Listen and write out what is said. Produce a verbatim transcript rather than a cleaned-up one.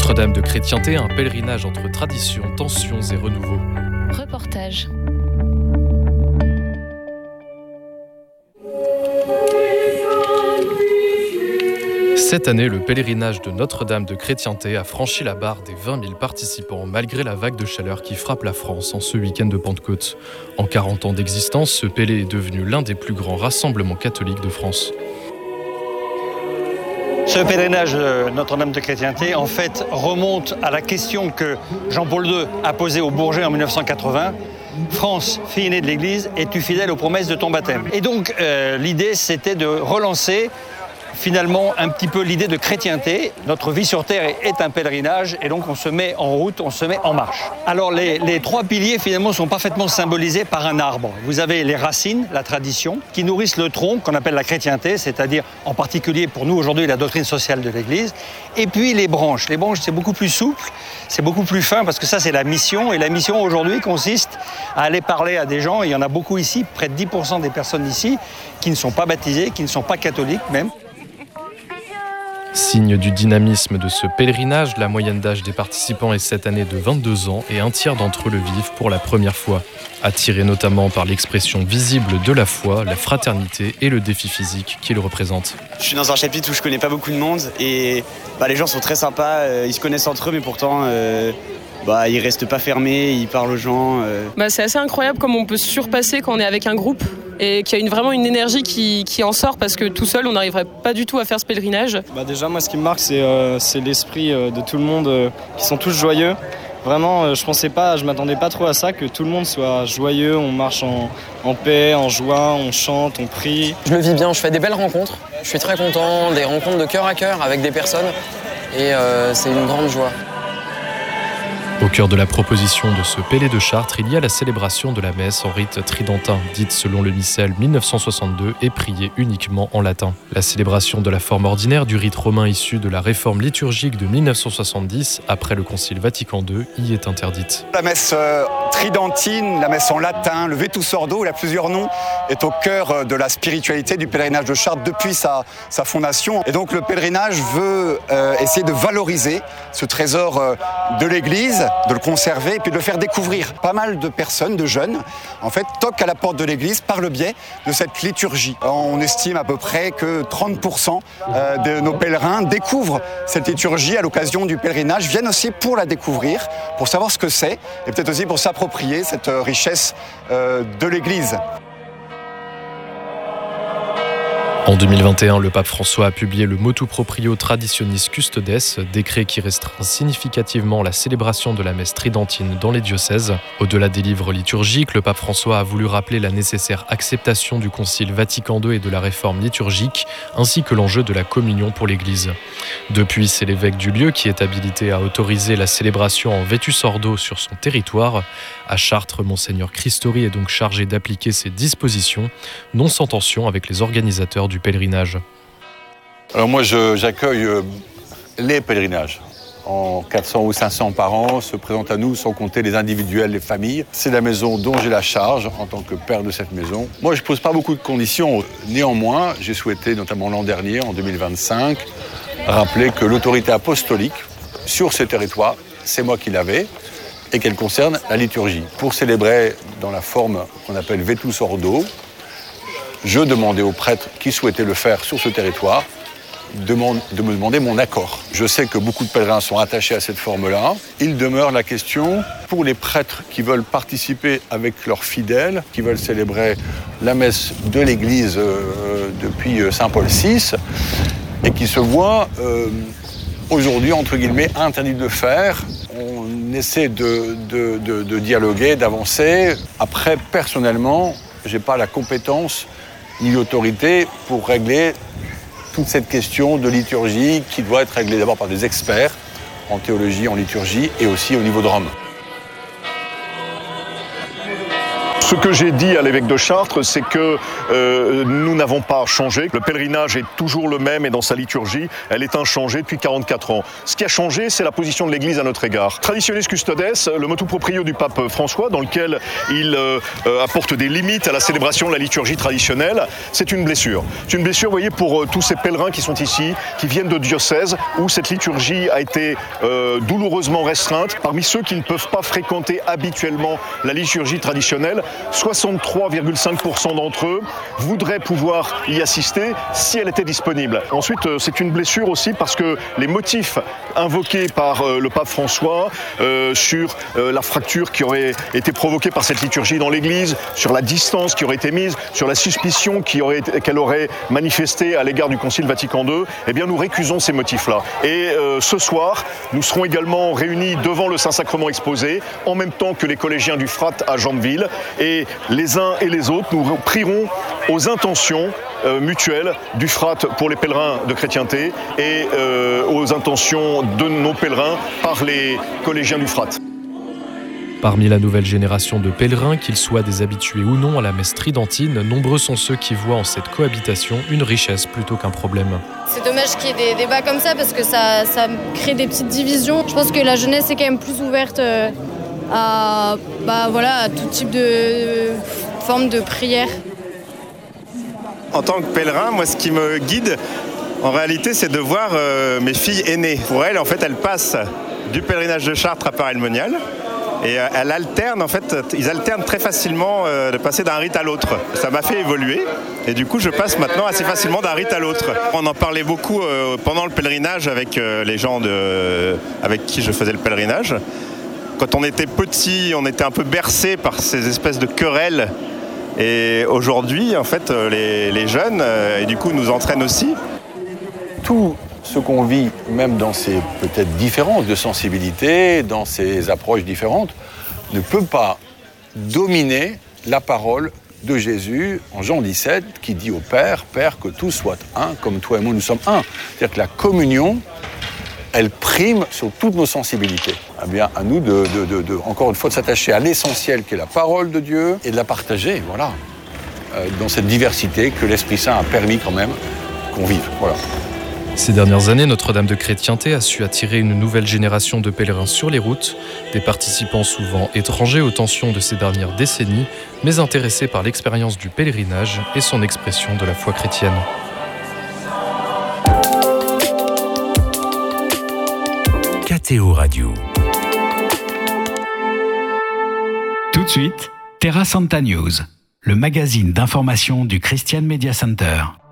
Notre-Dame de Chrétienté, un pèlerinage entre traditions, tensions et renouveau. Reportage. Cette année, le pèlerinage de Notre-Dame de Chrétienté a franchi la barre des vingt mille participants malgré la vague de chaleur qui frappe la France en ce week-end de Pentecôte. En quarante ans d'existence, ce pèlé est devenu l'un des plus grands rassemblements catholiques de France. Ce pèlerinage de Notre-Dame de Chrétienté, en fait, remonte à la question que Jean-Paul deux a posée aux Bourget en dix-neuf cent quatre-vingts. France, fille aînée de l'Église, es-tu fidèle aux promesses de ton baptême? Et donc, euh, l'idée, c'était de relancer finalement un petit peu l'idée de chrétienté. Notre vie sur Terre est un pèlerinage et donc on se met en route, on se met en marche. Alors les, les trois piliers finalement sont parfaitement symbolisés par un arbre. Vous avez les racines, la tradition, qui nourrissent le tronc qu'on appelle la chrétienté, c'est-à-dire en particulier pour nous aujourd'hui la doctrine sociale de l'Église. Et puis les branches. Les branches c'est beaucoup plus souple, c'est beaucoup plus fin parce que ça c'est la mission. Et la mission aujourd'hui consiste à aller parler à des gens. Il y en a beaucoup ici, près de dix pour cent des personnes ici qui ne sont pas baptisées, qui ne sont pas catholiques même. Signe du dynamisme de ce pèlerinage, la moyenne d'âge des participants est cette année de vingt-deux ans et un tiers d'entre eux le vivent pour la première fois. Attirés notamment par l'expression visible de la foi, la fraternité et le défi physique qu'il représente. Je suis dans un chapitre où je connais pas beaucoup de monde et bah, les gens sont très sympas, euh, ils se connaissent entre eux mais pourtant euh, bah, ils restent pas fermés, ils parlent aux gens. Euh. Bah, c'est assez incroyable comme on peut se surpasser quand on est avec un groupe. Et qu'il y a une, vraiment une énergie qui, qui en sort parce que tout seul on n'arriverait pas du tout à faire ce pèlerinage. Bah déjà moi ce qui me marque c'est, euh, c'est l'esprit euh, de tout le monde euh, qui sont tous joyeux. Vraiment euh, je pensais pas, je m'attendais pas trop à ça, que tout le monde soit joyeux, on marche en, en paix, en joie, on chante, on prie. Je le vis bien, je fais des belles rencontres, je suis très content, des rencontres de cœur à cœur avec des personnes et euh, c'est une grande joie. Au cœur de la proposition de ce pèlé de Chartres, il y a la célébration de la messe en rite tridentin, dite selon le missel mille neuf cent soixante-deux et priée uniquement en latin. La célébration de la forme ordinaire du rite romain issu de la réforme liturgique de mille neuf cent soixante-dix, après le Concile Vatican deux, y est interdite. La messe tridentine, la messe en latin, le Vetus Ordo, il a plusieurs noms, est au cœur de la spiritualité du pèlerinage de Chartres depuis sa, sa fondation. Et donc le pèlerinage veut euh, essayer de valoriser ce trésor euh, de l'Église, de le conserver et puis de le faire découvrir. Pas mal de personnes, de jeunes, en fait, toquent à la porte de l'église par le biais de cette liturgie. On estime à peu près que trente pour cent de nos pèlerins découvrent cette liturgie à l'occasion du pèlerinage, viennent aussi pour la découvrir, pour savoir ce que c'est et peut-être aussi pour s'approprier cette richesse de l'église. En deux mille vingt et un, le pape François a publié le Motu Proprio Traditionis Custodes, décret qui restreint significativement la célébration de la messe tridentine dans les diocèses. Au-delà des livres liturgiques, le pape François a voulu rappeler la nécessaire acceptation du Concile Vatican deux et de la réforme liturgique, ainsi que l'enjeu de la communion pour l'Église. Depuis, c'est l'évêque du lieu qui est habilité à autoriser la célébration en Vetus Ordo sur son territoire. À Chartres, Monseigneur Christori est donc chargé d'appliquer ces dispositions, non sans tension avec les organisateurs du pèlerinage. Alors moi je, j'accueille euh, les pèlerinages. En quatre cents ou cinq cents par an se présentent à nous sans compter les individuels, les familles. C'est la maison dont j'ai la charge en tant que père de cette maison. Moi je ne pose pas beaucoup de conditions. Néanmoins, j'ai souhaité, notamment l'an dernier, en deux mille vingt-cinq, rappeler que l'autorité apostolique sur ces territoires, c'est moi qui l'avais, et qu'elle concerne la liturgie. Pour célébrer dans la forme qu'on appelle Vetus Ordo, je demandais aux prêtres qui souhaitaient le faire sur ce territoire de, de me demander mon accord. Je sais que beaucoup de pèlerins sont attachés à cette forme-là. Il demeure la question pour les prêtres qui veulent participer avec leurs fidèles, qui veulent célébrer la messe de l'Église euh, depuis Saint Paul six et qui se voient euh, aujourd'hui, entre guillemets, interdits de le faire. On essaie de, de, de, de dialoguer, d'avancer. Après, personnellement, je n'ai pas la compétence ni l'autorité pour régler toute cette question de liturgie qui doit être réglée d'abord par des experts en théologie, en liturgie et aussi au niveau de Rome. Ce que j'ai dit à l'évêque de Chartres, c'est que euh, nous n'avons pas changé. Le pèlerinage est toujours le même et dans sa liturgie, elle est inchangée depuis quarante-quatre ans. Ce qui a changé, c'est la position de l'Église à notre égard. Traditionis Custodes, le motu proprio du pape François, dans lequel il euh, apporte des limites à la célébration de la liturgie traditionnelle, c'est une blessure. C'est une blessure, vous voyez, pour euh, tous ces pèlerins qui sont ici, qui viennent de diocèses où cette liturgie a été euh, douloureusement restreinte. Parmi ceux qui ne peuvent pas fréquenter habituellement la liturgie traditionnelle, soixante-trois virgule cinq pour cent d'entre eux voudraient pouvoir y assister si elle était disponible. Ensuite, euh, c'est une blessure aussi parce que les motifs invoqués par euh, le pape François euh, sur euh, la fracture qui aurait été provoquée par cette liturgie dans l'Église, sur la distance qui aurait été mise, sur la suspicion qui aurait, qu'elle aurait manifestée à l'égard du Concile Vatican deux, eh bien nous récusons ces motifs-là. Et euh, ce soir, nous serons également réunis devant le Saint-Sacrement exposé, en même temps que les collégiens du Frat à Jambeville, et les uns et les autres, nous prierons aux intentions euh, mutuelles du Frat pour les pèlerins de chrétienté et euh, aux intentions de nos pèlerins par les collégiens du Frat. Parmi la nouvelle génération de pèlerins, qu'ils soient des habitués ou non à la messe tridentine, nombreux sont ceux qui voient en cette cohabitation une richesse plutôt qu'un problème. C'est dommage qu'il y ait des débats comme ça parce que ça, ça crée des petites divisions. Je pense que la jeunesse est quand même plus ouverte à, bah, voilà, à tout type de forme de prière. En tant que pèlerin, moi ce qui me guide, en réalité, c'est de voir euh, mes filles aînées. Pour elles, en fait, elles passent du pèlerinage de Chartres à Paray-le-Monial. Et elle alterne, en fait, ils alternent très facilement euh, de passer d'un rite à l'autre. Ça m'a fait évoluer et du coup je passe maintenant assez facilement d'un rite à l'autre. On en parlait beaucoup euh, pendant le pèlerinage avec euh, les gens de, euh, avec qui je faisais le pèlerinage. Quand on était petit, on était un peu bercé par ces espèces de querelles. Et aujourd'hui, en fait, les, les jeunes, euh, et du coup, nous entraînent aussi. Tout ce qu'on vit, même dans ces peut-être différences de sensibilité, dans ces approches différentes, ne peut pas dominer la parole de Jésus en Jean dix-sept qui dit au Père, « Père, que tout soit un, comme toi et moi nous sommes un ». C'est-à-dire que la communion, elle prime sur toutes nos sensibilités. Eh bien, à nous, de, de, de, de, encore une fois, de s'attacher à l'essentiel qui est la parole de Dieu et de la partager, voilà, euh, dans cette diversité que l'Esprit Saint a permis quand même qu'on vive, voilà. Ces dernières années, Notre-Dame de Chrétienté a su attirer une nouvelle génération de pèlerins sur les routes, des participants souvent étrangers aux tensions de ces dernières décennies, mais intéressés par l'expérience du pèlerinage et son expression de la foi chrétienne. K T O Radio. Tout de suite, Terra Santa News, le magazine d'information du Christian Media Center.